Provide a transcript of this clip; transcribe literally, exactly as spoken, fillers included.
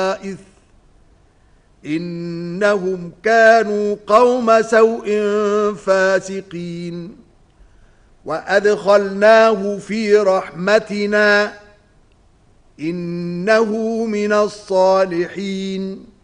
إنهم كانوا قوم سوء فاسقين وأدخلناه في رحمتنا إنه من الصالحين